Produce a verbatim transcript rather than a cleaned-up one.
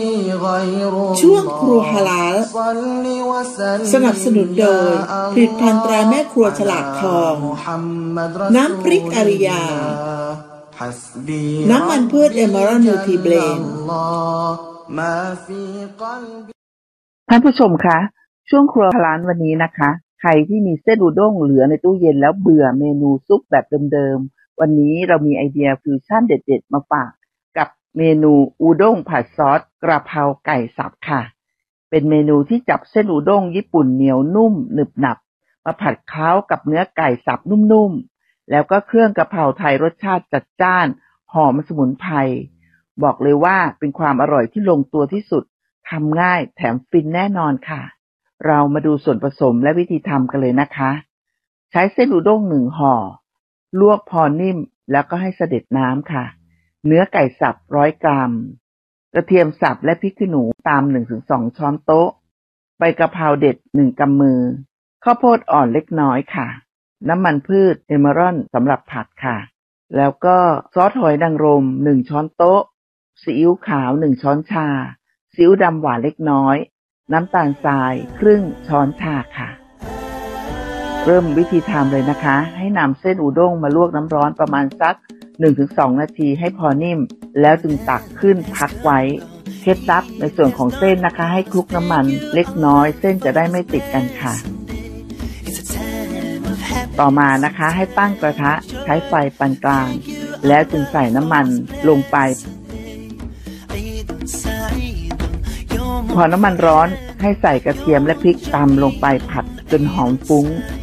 ช่วงครัวฮาลาลสนับสนุนโดยผลิตภัณฑ์ตราแม่ครัวฉลากทองน้ำพริกอาริยาน้ำมันพืชเอเมอรัลนิวทรีเบลนด์ท่านผู้ชมคะช่วงครัวฮาลาลวันนี้นะคะใครที่มีเส้นอุด้งเหลือในตู้เย็นแล้วเบื่อเมนูซุปแบบเดิมๆวันนี้เรามีไอเดียฟิวชั่นเด็ดๆมาฝากกับเมนูอุด้งผัดซอสกระเพราไก่สับค่ะเป็นเมนูที่จับเส้นอุด้งญี่ปุ่นเหนียวนุ่มหนึบหนับมาผัดเคล้ากับเนื้อไก่สับนุ่มๆแล้วก็เครื่องกระเพราไทยรสชาติจัดจ้านหอมสมุนไพรบอกเลยว่าเป็นความอร่อยที่ลงตัวที่สุดทำง่ายแถมฟินแน่นอนค่ะเรามาดูส่วนผสมและวิธีทำกันเลยนะคะใช้เส้นอุด้งหนึ่งห่อลวกพอนิ่มแล้วก็ให้เสด็จน้ำค่ะเนื้อไก่สับร้อยกรัมกระเทียมสับและพริกขี้หนูตาม หนึ่งถึงสอง ช้อนโต๊ะใบกะเพราเด็ดหนึ่งกำมือข้าวโพดอ่อนเล็กน้อยค่ะน้ำมันพืชเอเมอรัลสำหรับผัดค่ะแล้วก็ซอสหอยนางรมหนึ่งช้อนโต๊ะซีอิ๊วขาวหนึ่งช้อนชาซีอิ๊วดำหวานเล็กน้อยน้ำตาลทรายครึ่งช้อนชาค่ะเริ่มวิธีทำเลยนะคะให้นำเส้นอุด้งมาลวกน้ำร้อนประมาณสัก หนึ่งถึงสอง นาทีให้พอนิ่มแล้วจึงตักขึ้นพักไว้เคล็ดลับในส่วนของเส้นนะคะให้คลุกน้ำมันเล็กน้อยเส้นจะได้ไม่ติดกันค่ะต่อมานะคะให้ตั้งกระทะใช้ไฟปานกลางแล้วจึงใส่น้ำมันลงไปพอน้ำมันร้อนให้ใส่กระเทียมและพริกตำลงไปผัดจนหอมฟุ้ง